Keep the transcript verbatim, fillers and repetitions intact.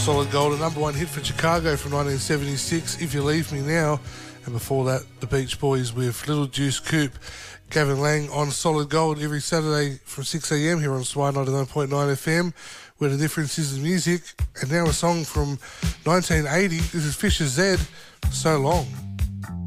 Solid Gold, a number one hit for Chicago from nineteen seventy-six, If You Leave Me Now. And before that, the Beach Boys with Little Juice Coupe. Gavin Lang on Solid Gold every Saturday from six a m here on Swire ninety-nine point nine F M, where the difference is the music. And now a song from nineteen eighty. This is Fisher Z, So Long.